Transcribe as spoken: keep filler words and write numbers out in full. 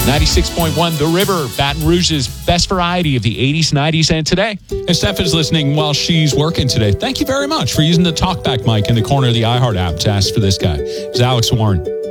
ninety-six point one The River, Baton Rouge's best variety of the eighties, nineties, and today. And Steph is listening while she's working today. Thank you very much for using the talkback mic in the corner of the iHeart app to ask for this guy. It's Alex Warren.